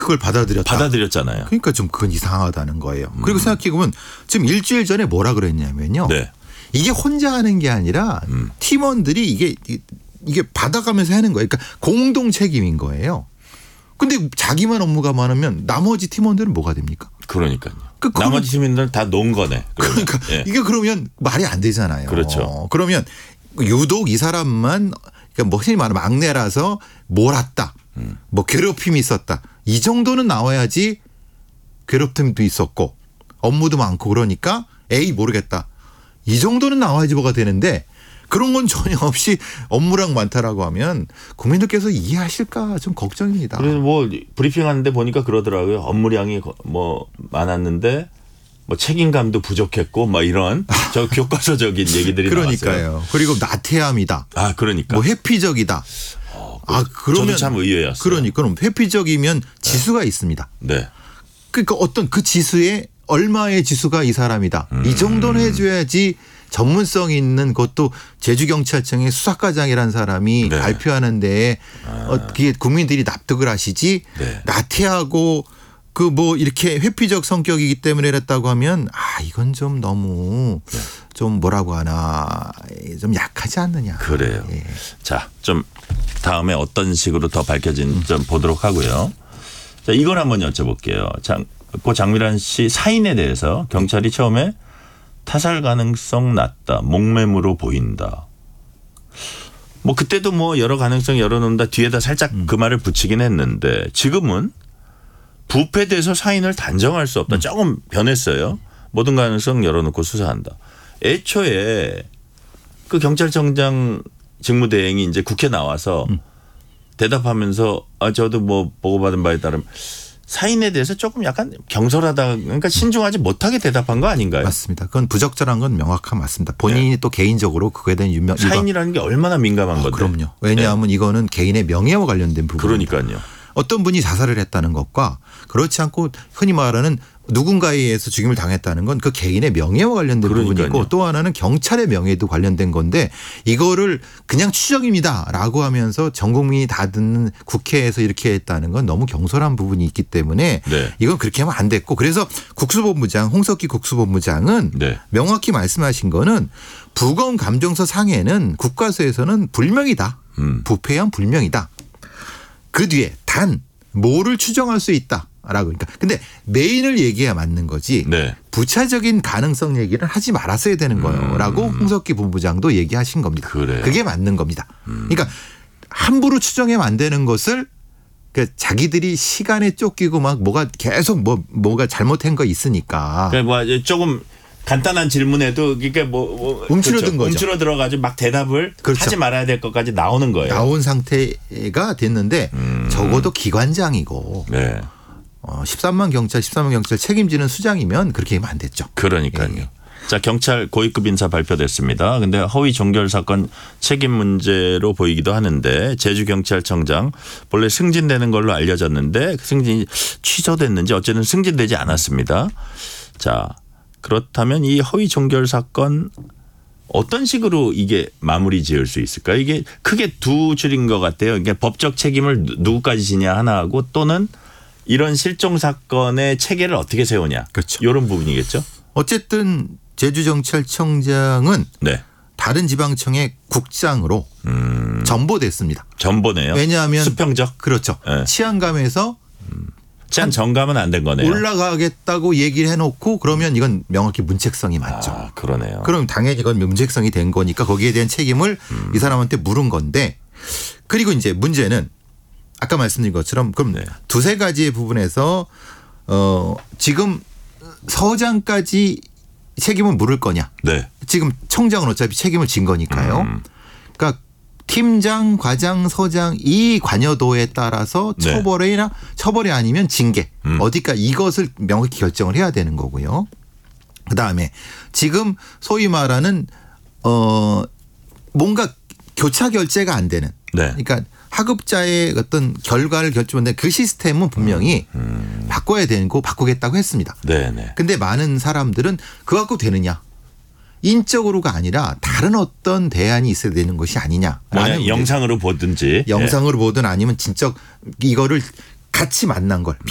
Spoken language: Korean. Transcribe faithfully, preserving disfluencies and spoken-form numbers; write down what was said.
그걸 받아들였다. 받아들였잖아요. 그러니까 좀 그건 이상하다는 거예요. 음. 그리고 생각해보면 지금 일주일 전에 뭐라 그랬냐면요. 네. 이게 혼자 하는 게 아니라 음. 팀원들이 이게 이게 받아가면서 하는 거예요. 그러니까 공동 책임인 거예요. 근데 자기만 업무가 많으면 나머지 팀원들은 뭐가 됩니까? 그러니까요. 그, 나머지 팀원들은 다 놓은 거네. 그러면. 그러니까 예. 이게 그러면 말이 안 되잖아요. 그렇죠. 그러면 유독 이 사람만 그러니까 뭐 흔히 말하면 막내라서 몰았다. 음. 뭐 괴롭힘이 있었다. 이 정도는 나와야지 괴롭힘도 있었고 업무도 많고 그러니까 에이 모르겠다. 이 정도는 나와야지 뭐가 되는데 그런 건 전혀 없이 업무량 많다라고 하면 국민들께서 이해하실까 좀 걱정입니다. 그래서 뭐 브리핑하는데 보니까 그러더라고요. 업무량이 뭐 많았는데 뭐 책임감도 부족했고 뭐 이런 저 교과서적인 얘기들이 그러니까요. 나왔어요. 그리고 나태함이다. 아 그러니까. 뭐 회피적이다. 어, 아 그러면 저도 참 의외였어요. 그러니까 그럼 회피적이면 지수가 있습니다. 네. 그러니까 어떤 그 지수에 얼마의 지수가 이 사람이다. 음. 이 정도는 해줘야지 전문성 있는 것도 제주경찰청의 수사과장이라는 사람이 네. 발표하는데 아. 어떻게 국민들이 납득을 하시지 네. 나태하고 그 뭐 이렇게 회피적 성격이기 때문에 이랬다고 하면 아 이건 좀 너무 네. 좀 뭐라고 하나 좀 약하지 않느냐. 그래요. 예. 자, 좀 다음에 어떤 식으로 더 밝혀진 좀 보도록 하고요. 자, 이걸 한번 여쭤볼게요. 장, 고 장미란 씨 사인에 대해서 경찰이 처음에 타살 가능성 낮다. 목매무로 보인다. 뭐 그때도 뭐 여러 가능성 열어놓는다 뒤에다 살짝 음. 그 말을 붙이긴 했는데 지금은 부패돼서 사인을 단정할 수 없다. 음. 조금 변했어요. 모든 가능성 열어놓고 수사한다. 애초에 그 경찰청장 직무대행이 이제 국회 나와서 음. 대답하면서 아 저도 뭐 보고받은 바에 따르면 사인에 대해서 조금 약간 경솔하다 그러니까 신중하지 못하게 대답한 거 아닌가요? 맞습니다. 그건 부적절한 건 명확한 맞습니다. 본인이 네. 또 개인적으로 그거에 대한 유명 사인이라는 게 얼마나 민감한 어, 건데. 그럼요. 왜냐하면 네. 이거는 개인의 명예와 관련된 부분입니다. 그러니까요. 어떤 분이 자살을 했다는 것과 그렇지 않고 흔히 말하는 누군가에 의해서 죽임을 당했다는 건 그 개인의 명예와 관련된 그러니까요. 부분이고 또 하나는 경찰의 명예도 관련된 건데 이거를 그냥 추정입니다라고 하면서 전 국민이 다 듣는 국회에서 이렇게 했다는 건 너무 경솔한 부분이 있기 때문에 네. 이건 그렇게 하면 안 됐고 그래서 국수본부장 홍석기 국수본부장은 네. 명확히 말씀하신 거는 부검 감정서 상에는 국과수에서는 불명이다. 음. 부패한 불명이다. 그 뒤에 단 뭐를 추정할 수 있다. 라고 그러니까 근데 메인을 얘기해야 맞는 거지 네. 부차적인 가능성 얘기를 하지 말았어야 되는 거예요라고 음. 홍석기 본부장도 얘기하신 겁니다. 그래요. 그게 맞는 겁니다. 음. 그러니까 함부로 추정하면 안 되는 것을 그러니까 자기들이 시간에 쫓기고 막 뭐가 계속 뭐 뭐가 잘못한 거 있으니까 그러니까 뭐 조금 간단한 질문에도 이게 뭐, 뭐 움츠러든 그렇죠. 거죠. 움츠러들어 가지고 막 대답을 그렇죠. 하지 말아야 될 것까지 나오는 거예요. 나온 상태가 됐는데 음. 적어도 기관장이고 네. 어, 십삼만 경찰, 십삼만 경찰 책임지는 수장이면 그렇게 하면 안 됐죠. 그러니까요. 예. 자, 경찰 고위급 인사 발표됐습니다. 근데 허위 종결 사건 책임 문제로 보이기도 하는데 제주경찰청장 본래 승진되는 걸로 알려졌는데 그 승진이 취소됐는지 어쨌든 승진되지 않았습니다. 자, 그렇다면 이 허위 종결 사건 어떤 식으로 이게 마무리 지을 수 있을까요? 이게 크게 두 줄인 것 같아요. 이게 법적 책임을 누구까지 지냐 하나하고 또는 이런 실종 사건의 체계를 어떻게 세우냐. 그렇죠. 이런 부분이겠죠. 어쨌든 제주경찰청장은 네. 다른 지방청의 국장으로 음. 전보됐습니다. 전보네요. 왜냐하면 수평적. 그렇죠. 네. 치안감에서 치안 정감은 안 된 거네요. 올라가겠다고 얘기를 해놓고 그러면 이건 명확히 문책성이 맞죠. 아, 그러네요. 그럼 당연히 이건 문책성이 된 거니까 거기에 대한 책임을 음. 이 사람한테 물은 건데 그리고 이제 문제는 아까 말씀드린 것처럼 그럼 네. 두세 가지의 부분에서 어 지금 서장까지 책임을 물을 거냐. 네. 지금 청장은 어차피 책임을 진 거니까요. 음. 그러니까 팀장, 과장, 서장 이 관여도에 따라서 네. 처벌이나 처벌이 아니면 징계 음. 어디까 이것을 명확히 결정을 해야 되는 거고요. 그다음에 지금 소위 말하는 어 뭔가 교차 결제가 안 되는 네. 그러니까 하급자의 어떤 결과를 결정하는 그 시스템은 분명히 음. 음. 바꿔야 되고 바꾸겠다고 했습니다. 네네. 근데 많은 사람들은 그거 갖고 되느냐. 인적으로가 아니라 다른 어떤 대안이 있어야 되는 것이 아니냐라는 영상으로 보든지. 영상으로 보든 아니면 진짜 이거를 같이 만난 걸